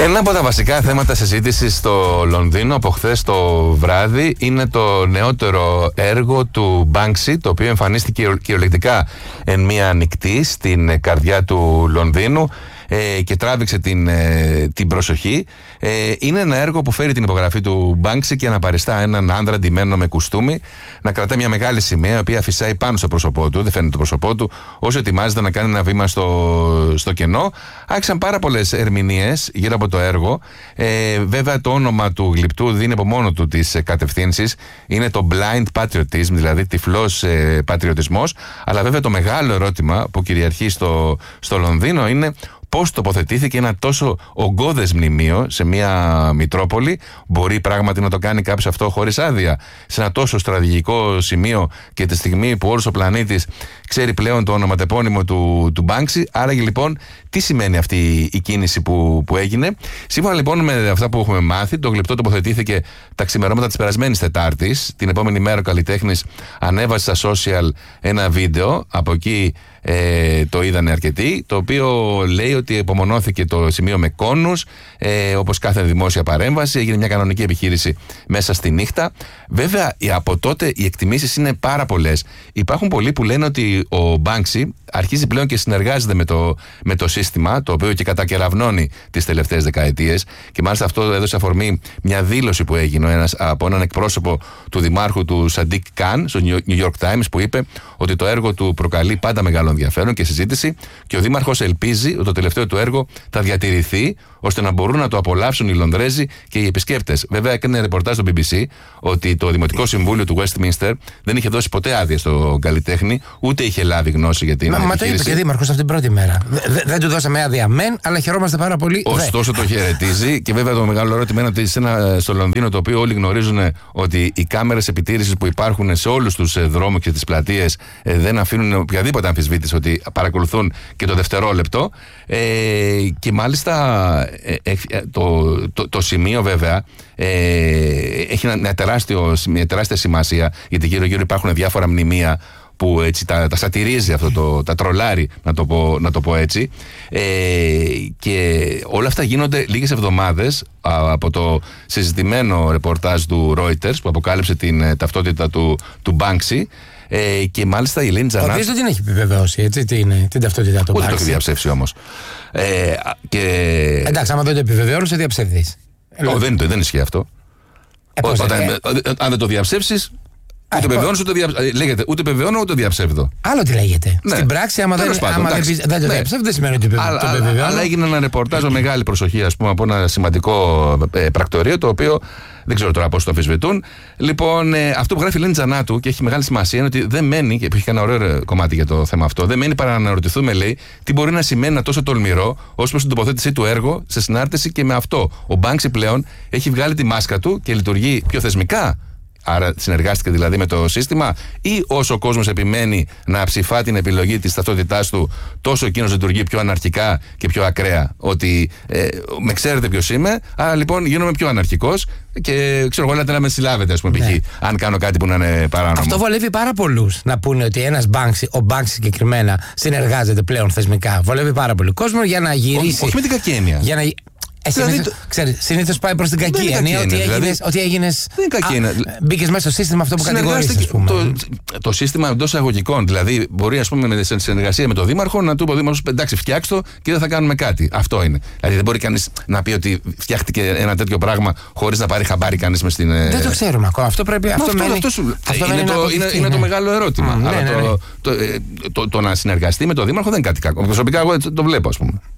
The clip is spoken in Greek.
Ένα από τα βασικά θέματα συζήτησης στο Λονδίνο από χθες το βράδυ είναι το νεότερο έργο του Banksy, το οποίο εμφανίστηκε κυριολεκτικά εν μία νυχτή στην καρδιά του Λονδίνου και τράβηξε την προσοχή. Είναι ένα έργο που φέρει την υπογραφή του Banksy και αναπαριστά έναν άνδρα ντυμένο με κουστούμι να κρατάει μια μεγάλη σημαία, η οποία φυσάει πάνω στο πρόσωπό του, δεν φαίνεται το πρόσωπό του, όσο ετοιμάζεται να κάνει ένα βήμα στο κενό. Άρχισαν πάρα πολλές ερμηνείες γύρω από το έργο. Βέβαια, το όνομα του γλυπτού δίνει από μόνο του τις κατευθύνσεις. Είναι το blind patriotism, δηλαδή τυφλός πατριωτισμός. Αλλά βέβαια το μεγάλο ερώτημα που κυριαρχεί στο Λονδίνο είναι πώς τοποθετήθηκε ένα τόσο ογκώδες μνημείο σε μια Μητρόπολη. Μπορεί πράγματι να το κάνει κάποιος αυτό χωρίς άδεια, σε ένα τόσο στρατηγικό σημείο και τη στιγμή που όλος ο πλανήτης ξέρει πλέον το ονοματεπώνυμο του Banksy. Άραγε λοιπόν, τι σημαίνει αυτή η κίνηση που έγινε? Σύμφωνα λοιπόν με αυτά που έχουμε μάθει, το γλυπτό τοποθετήθηκε τα ξημερώματα της περασμένης Τετάρτης. Την επόμενη μέρα ο καλλιτέχνης ανέβασε στα social ένα βίντεο. Από εκεί το είδανε αρκετοί, το οποίο λέει ότι απομονώθηκε το σημείο με κόνους, όπως κάθε δημόσια παρέμβαση. Έγινε μια κανονική επιχείρηση μέσα στη νύχτα. Βέβαια, από τότε οι εκτιμήσεις είναι πάρα πολλές. Υπάρχουν πολλοί που λένε ότι ο Banksy αρχίζει πλέον και συνεργάζεται με το σύστημα, το οποίο και κατακεραυνώνει τις τελευταίες δεκαετίες. Και μάλιστα αυτό έδωσε αφορμή μια δήλωση που έγινε από έναν εκπρόσωπο του δημάρχου του Σαντίκ Καν στο New York Times, που είπε ότι το έργο του προκαλεί πάντα μεγάλο ενδιαφέρον και συζήτηση, και ο δήμαρχος ελπίζει ότι το τελευταίο του έργο θα διατηρηθεί ώστε να μπορούν να το απολαύσουν οι Λονδρέζοι και οι επισκέπτες. Βέβαια, έκανε ρεπορτάζ στο BBC ότι το Δημοτικό Συμβούλιο του Westminster δεν είχε δώσει ποτέ άδεια στον καλλιτέχνη, ούτε είχε λάβει γνώση για την επιχείρηση. Μα το είπε και δήμαρχος αυτήν την πρώτη μέρα. Δεν του δώσαμε άδεια μεν, αλλά χαιρόμαστε πάρα πολύ. Ωστόσο το χαιρετίζει. Και βέβαια το μεγάλο ερώτημα είναι ότι στο Λονδίνο, το οποίο όλοι γνωρίζουν ότι οι κάμερες επιτήρησης που υπάρχουν σε όλους τους δρόμους και τις πλατείες δεν αφήνουν οποιαδήποτε αμφισβήτηση ότι παρακολουθούν και το δευτερόλεπτο. Και μάλιστα το σημείο βέβαια έχει μια τεράστια σημασία, γιατί γύρω-γύρω υπάρχουν διάφορα μνημεία που έτσι τα σατυρίζει αυτό, τα τρολάρει, να το πω έτσι. Και όλα αυτά γίνονται λίγες εβδομάδες από το συζητημένο ρεπορτάζ του Reuters που αποκάλυψε την ταυτότητα του Banksy. Και μάλιστα η Ελένη Τζανάτου. Ο οποίος δεν την έχει επιβεβαιώσει, έτσι, την ταυτότητα του Banksy. Ούτε το έχει διαψεύσει όμως. Εντάξει, άμα δεν το επιβεβαιώνει, σε διαψεύδεις. Δεν ισχύει αυτό. Αν δεν το διαψεύσεις, ούτε επιβεβαιώνω ούτε επιβεβαιώνω ούτε διαψεύδω. Άλλο τι λέγεται. Ναι. Στην πράξη, άμα δεν το διαψεύδει, δεν σημαίνει ότι το επιβεβαιώνω. Αλλά έγινε ένα ρεπορτάζ με μεγάλη προσοχή, ας πούμε, από ένα σημαντικό πρακτορείο, το οποίο δεν ξέρω τώρα πώς το αμφισβητούν. Λοιπόν, αυτό που γράφει η Ελένη Τζανάτου και έχει μεγάλη σημασία είναι ότι δεν μένει, και έχει ένα ωραίο κομμάτι για το θέμα αυτό, δεν μένει παρά να αναρωτηθούμε, λέει, τι μπορεί να σημαίνει ένα τόσο τολμηρό ως προς την τοποθέτησή του έργο σε συνάρτηση και με αυτό. Ο Banksy πλέον έχει βγάλει τη μάσκα του και λειτουργεί πιο θεσμικά. Άρα συνεργάστηκε δηλαδή με το σύστημα, ή όσο ο κόσμος επιμένει να ψηφά την επιλογή της ταυτότητάς του, τόσο εκείνος λειτουργεί πιο αναρχικά και πιο ακραία. Ότι με ξέρετε ποιος είμαι, άρα λοιπόν γίνομαι πιο αναρχικός και ξέρω εγώ, λέτε να με συλλάβετε, ας πούμε, π.χ. αν κάνω κάτι που να είναι παράνομο. Αυτό βολεύει πάρα πολλούς να πούνε ότι ένας Banksy, ο Banksy συγκεκριμένα, συνεργάζεται πλέον θεσμικά. Βολεύει πάρα πολύ κόσμο για να γυρίσει. Όχι με την κακή έννοια. Συνήθως πάει προς την κακή έννοια ότι έγινες. Δεν είναι κακή έννοια. Μπήκες μέσα στο σύστημα αυτό που κατηγορείς, ας πούμε. Το σύστημα εντός εισαγωγικών. Δηλαδή, μπορεί, ας πούμε, με συνεργασία με τον Δήμαρχο να του πει ο Δήμαρχος, εντάξει, φτιάξτε το και δεν θα κάνουμε κάτι. Αυτό είναι. Δηλαδή, δεν μπορεί κανείς να πει ότι φτιάχτηκε ένα τέτοιο πράγμα χωρίς να πάρει χαμπάρι κανείς μες στην. Δεν το ξέρουμε ακόμα. Αυτό πρέπει. Είναι το μεγάλο ερώτημα. Το να συνεργαστεί με τον Δήμαρχο δεν είναι κάτι κακό. Προσωπικά, εγώ το βλέπω, ας πούμε.